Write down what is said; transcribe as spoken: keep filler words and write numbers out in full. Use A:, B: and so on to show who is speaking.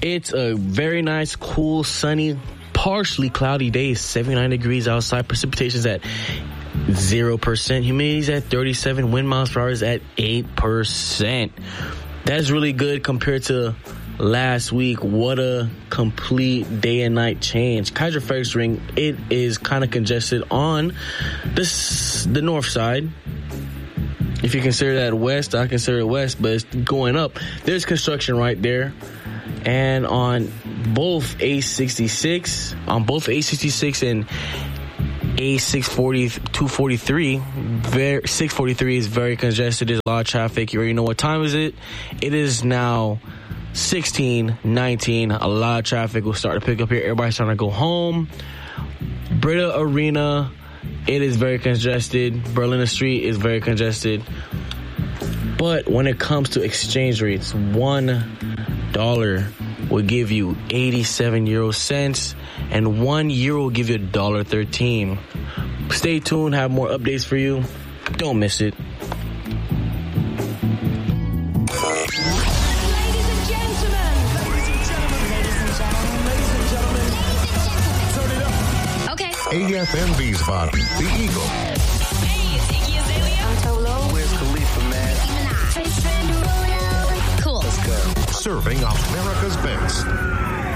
A: It's a very nice, cool, sunny, partially cloudy day. seventy-nine degrees outside. Precipitation's at zero percent. Humidity's at thirty-seven. Wind miles per hour is at eight percent. That's really good compared to last week. What a complete day and night change. Kaiser Ferris Ring, it is kind of congested on this, the north side. If you consider that west, I consider it west, but it's going up. There's construction right there. And on both A sixty-six, on both A sixty-six and A six forty, two forty-three, very, six forty-three is very congested. There's a lot of traffic. You already know what time is it. It is now sixteen nineteen. A lot of traffic will start to pick up here. Everybody's trying to go home. Brita Arena, it is very congested. Berlin Street is very congested. But when it comes to exchange rates, one dollar will give you eighty-seven euro cents, and one euro will give you one dollar thirteen. Stay tuned. Have more updates for you. Don't miss it.
B: A F M Wiesbaden, the Eagle.
C: Hey, it's Iggy Azalea. I'm Tolo.
D: Where's Khalifa, man?
C: Cool. Let's go.
B: Serving America's best.